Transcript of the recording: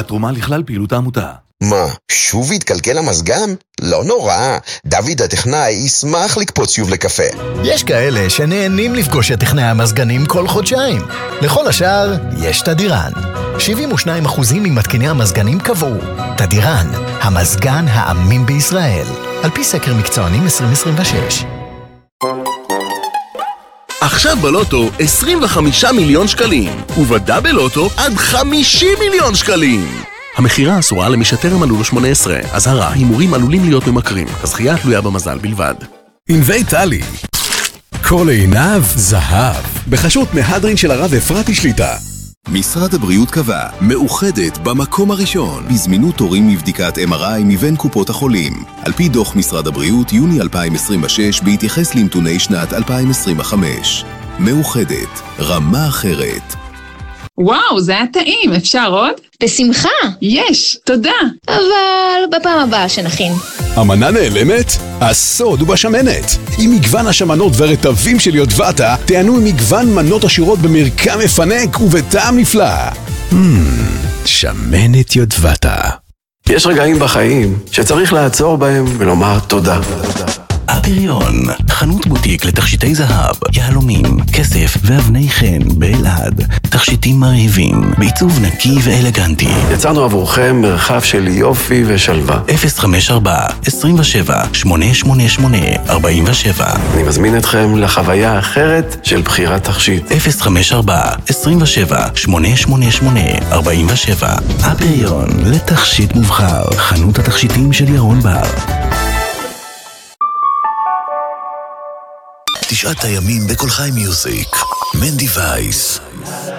והתרומה לכלל פעילות העמותה. מה, שוב התקלקל המזגן? לא נורא, דוד הטכנאי ישמח לקפוץ שוב לקפה. יש כאלה שנהנים לפגוש את טכנאי המזגנים כל חודשיים. לכל השאר יש תדירן. 72% ממתקיני המזגנים קבעו. תדירן, המזגן האמין בישראל. על פי סקר מקצוענים 2026. עכשיו בלוטו 25 מיליון שקלים, ובדאבל לוטו עד 50 מיליון שקלים. המחירה אסורה למי שטרם מלאו לו 18. אזהרה, הימורים עלולים להיות ממכרים. הזכייה תלויה במזל בלבד. ענבי טלי, כל עיניו זהב, בחסות מהדרין של הרב אפרתי שליטה. משרד הבריאות קבע, מאוחדת במקום הראשון בזמינות תורים מבדיקת MRI מבין קופות החולים. על פי דוח משרד הבריאות יוני 2026 בהתייחס לנתוני שנת 2025. מאוחדת, רמה אחרת. וואו, זה היה טעים, אפשר עוד? בשמחה. יש, תודה. אבל בפעם הבאה שנכין. המנה נעלמת? הסוד הוא בשמנת. עם מגוון השמנות ורטבים של יודבטה, תענו עם מגוון מנות עשירות במרקם מפנק ובטעם נפלא. שמנת יודבטה. יש רגעים בחיים שצריך לעצור בהם ולומר תודה. הפריון, חנות בוטיק לתכשיטי זהב, יהלומים, כסף ואבני חן באלעד. תכשיטים מרהיבים, בעיצוב נקי ואלגנטי. יצרנו עבורכם מרחב של יופי ושלווה. 054-27-888-47. אני מזמין אתכם לחוויה אחרת של בחירת תכשיט. 054-27-888-47. הפריון, לתכשיט מובחר, חנות התכשיטים של ירון בר. 9 הימים בכל חי מיוזיק. מנדי וייס.